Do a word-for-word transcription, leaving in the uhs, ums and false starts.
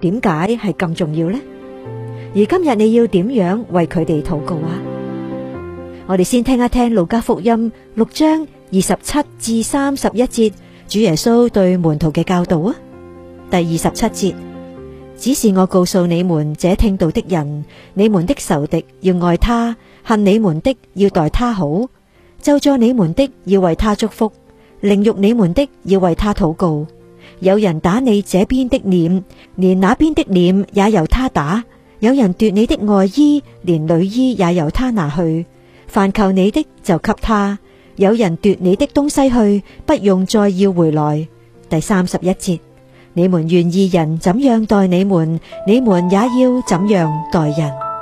點解係咁重要呢？而今日你要點樣為佢哋禱告啊？我哋先聽一聽路加福音六章二十七至三十一節，主耶穌對門徒嘅教導啊。第二十七節，只是我告訴你們這聽道的人，你們的仇敵要愛他，恨你們的要待他好，咒詛你們的要為他祝福，凌辱你們的要為他禱告。有人打你這邊的臉，連那邊的臉也由他打；有人奪你的外衣，連裡衣也由他拿去。凡求你的就給他，有人奪你的東西去，不用再要回來。第三十一節，你們願義人怎樣待你們，你們也要怎樣待人。